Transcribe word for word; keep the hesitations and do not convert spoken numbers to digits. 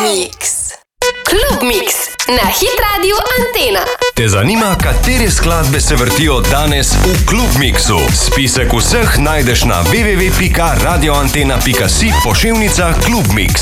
Mix. Klub Mix na Hit Radio Antena. Te zanima, katere skladbe se vrtijo danes v Klub Mixu? Spisek vseh najdeš na w w w pika radio antena pika si pošiljnica Klub Mix.